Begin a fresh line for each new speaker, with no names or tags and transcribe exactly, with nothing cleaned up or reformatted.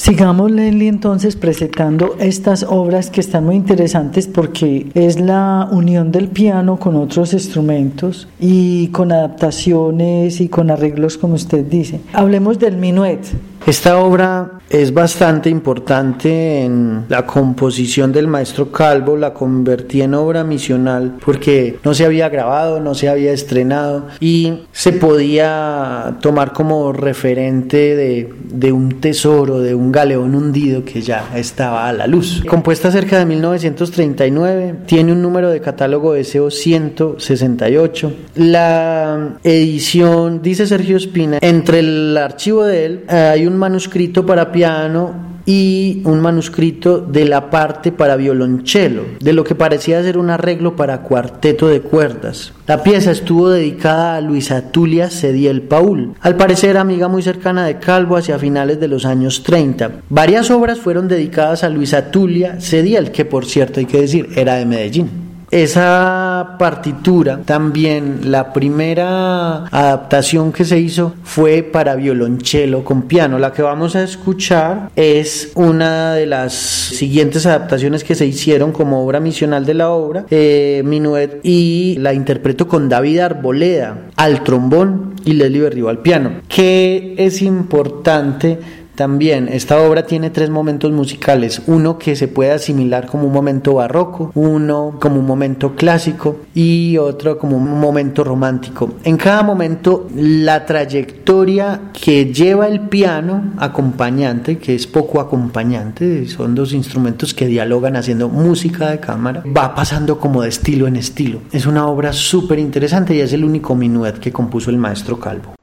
Sigamos, Leslie, entonces presentando estas obras que están muy interesantes porque es la unión del piano con otros instrumentos y con adaptaciones y con arreglos, como usted dice. Hablemos del minuet.
Esta obra es bastante importante en la composición del maestro Calvo, la convertí en obra misional porque no se había grabado, no se había estrenado y se podía tomar como referente de, de un tesoro, de un galeón hundido que ya estaba a la luz. Compuesta cerca de mil novecientos treinta y nueve, tiene un número de catálogo S O ciento sesenta y ocho. La edición, dice Sergio Espina, entre el archivo de él eh, hay un manuscrito para piano y un manuscrito de la parte para violonchelo, de lo que parecía ser un arreglo para cuarteto de cuerdas. La pieza estuvo dedicada a Luisa Tulia Cediel Paul, al parecer amiga muy cercana de Calvo hacia finales de los años treinta. Varias obras fueron dedicadas a Luisa Tulia Cediel, que por cierto hay que decir era de Medellín. Esa partitura, también la primera adaptación que se hizo fue para violonchelo con piano. La que vamos a escuchar es una de las siguientes adaptaciones que se hicieron como obra misional de la obra, eh, Minuet, y la interpretó con David Arboleda al trombón y Leslie Berrío al piano. Que es importante también, esta obra tiene tres momentos musicales, uno que se puede asimilar como un momento barroco, uno como un momento clásico y otro como un momento romántico. En cada momento la trayectoria que lleva el piano acompañante, que es poco acompañante, son dos instrumentos que dialogan haciendo música de cámara, va pasando como de estilo en estilo. Es una obra súper interesante y es el único minuet que compuso el maestro Calvo.